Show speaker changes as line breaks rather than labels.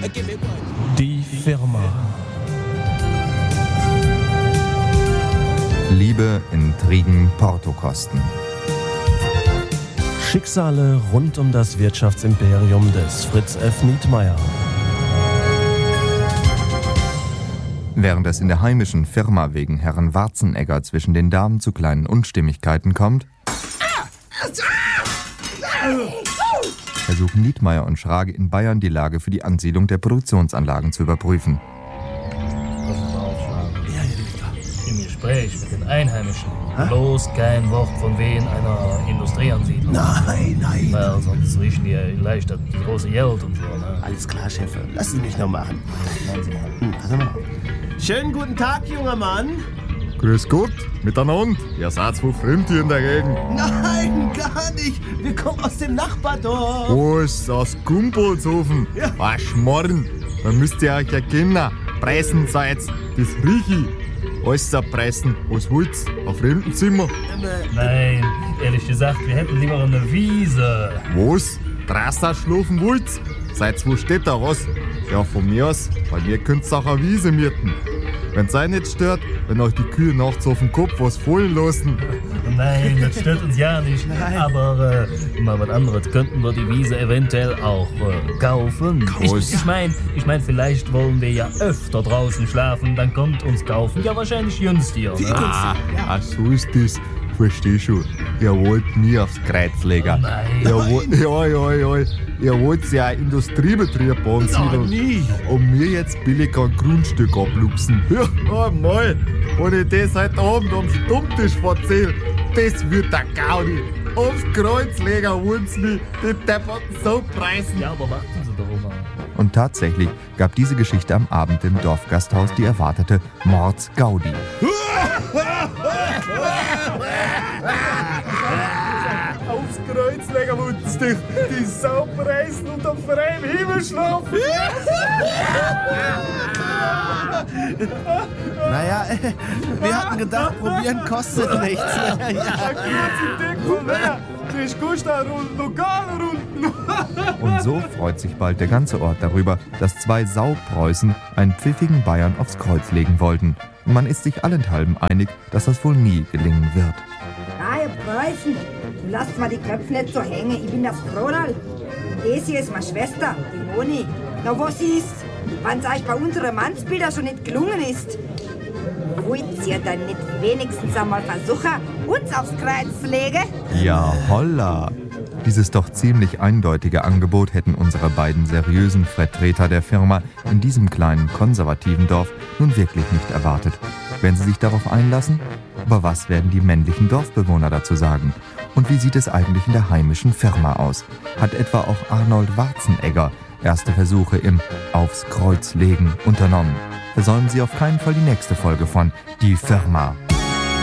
Die Firma.
Liebe, Intrigen, Portokosten.
Schicksale rund um das Wirtschaftsimperium des Fritz F. Nietmeyer.
Während es in der heimischen Firma wegen Herrn Warzenegger zwischen den Damen zu kleinen Unstimmigkeiten kommt, versuchen Nietmeyer und Schrage in Bayern die Lage für die Ansiedlung der Produktionsanlagen zu überprüfen.
Im Gespräch mit den Einheimischen. Bloß kein Wort von wegen einer Industrieansiedlung.
Nein.
Weil sonst riechen die ja leicht das große Geld und so. Ne?
Alles klar, Chef. Lass Sie mich noch machen.
Machen Sie mal.
Pass mal. Schönen guten Tag, junger Mann.
Grüß Gott, miteinander. Ihr seid wohl fremd hier in der Gegend.
Nein, gar nicht. Wir kommen aus dem Nachbardorf.
Wo ist aus Gumpolshofen?
Ja.
Was Schmarrn? Da müsst ihr euch erkennen. Preisen seid, das riech ich. Alles Preisen. Was wollt's? Ein Fremdenzimmer?
Nein, ehrlich gesagt, wir hätten lieber eine Wiese.
Was? Draußen schlafen wollt's? Seid wo steht da was? Ja, von mir aus, bei mir könnt's auch eine Wiese mieten. Wenn's euch nicht stört, wenn euch die Kühe nachts auf den Kopf was fallen lassen.
Nein, das stört uns ja nicht. Aber mal was anderes. Könnten wir die Wiese eventuell auch kaufen? Ich meine, vielleicht wollen wir ja öfter draußen schlafen. Dann kommt uns kaufen ja wahrscheinlich günstiger. Ne?
Ah, so ist das. Versteh schon. Ihr wollt nie aufs Kreuz legen.
Oh nein.
Ihr wollt ja einen Industriebetrieb ansiedeln.
nie.
Und mir jetzt billig ein Grundstück abluchsen. Ja, mal. Und ich das heute Abend am Stammtisch erzähl, das wird der Gaudi. Aufs Kreuz legen wollen sie mich. Die Depperten so preisen.
Ja, aber warten Sie doch mal.
Und tatsächlich gab diese Geschichte am Abend im Dorfgasthaus die erwartete Mordsgaudi.
Aufs Kreuz legen wollen sie dich, die Sau preisen und auf freiem Himmel schlafen.
Naja, wir hatten gedacht, probieren kostet nichts.
Kriegst Gusta-Runden, Lokalrunden.
Und so freut sich bald der ganze Ort darüber, dass zwei Saupreußen einen pfiffigen Bayern aufs Kreuz legen wollten. Und man ist sich allenthalben einig, dass das wohl nie gelingen wird.
Ihr Preußen, du lasst mal die Köpfe nicht so hängen. Ich bin das Kronal. Das hier ist meine Schwester, die Moni. Na, was ist? Wenn's euch bei unseren Mannsbildern schon nicht gelungen ist, wollt ihr dann nicht wenigstens einmal versuchen, uns aufs Kreuz zu legen?
Ja, holla! Dieses doch ziemlich eindeutige Angebot hätten unsere beiden seriösen Vertreter der Firma in diesem kleinen konservativen Dorf nun wirklich nicht erwartet. Werden sie sich darauf einlassen? Aber was werden die männlichen Dorfbewohner dazu sagen? Und wie sieht es eigentlich in der heimischen Firma aus? Hat etwa auch Arnold Warzenegger erste Versuche im Aufs Kreuz legen unternommen? Versäumen Sie auf keinen Fall die nächste Folge von Die Firma.